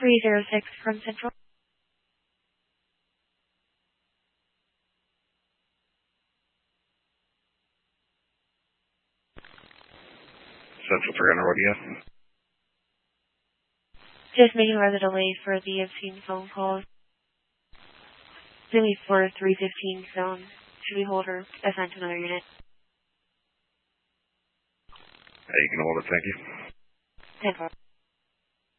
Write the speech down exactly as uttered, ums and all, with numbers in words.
three zero six from Central. Central three hundred, what do you have? Just making aware of the delay for the obscene phone calls. Delay for three fifteen zone. Should we hold her assigned to another unit? Hey, you can hold it, thank you. ten four.